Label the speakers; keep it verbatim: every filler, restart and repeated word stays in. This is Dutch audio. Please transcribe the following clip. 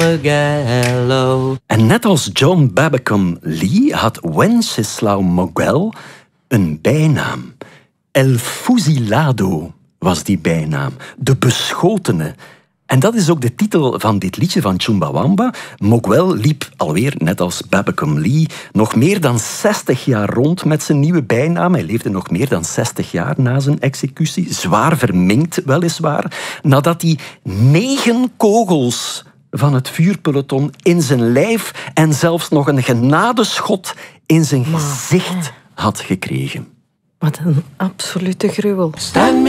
Speaker 1: En net als John Babacom Lee had Wenceslao Moguel een bijnaam. El Fusilado was die bijnaam. De beschotene. En dat is ook de titel van dit liedje van Chumbawamba. Moguel liep alweer, net als Babacom Lee, nog meer dan zestig jaar rond met zijn nieuwe bijnaam. Hij leefde nog meer dan zestig jaar na zijn executie. Zwaar verminkt, weliswaar. Nadat hij negen kogels van het vuurpeloton in zijn lijf en zelfs nog een genadeschot in zijn gezicht had gekregen.
Speaker 2: Wat een absolute gruwel.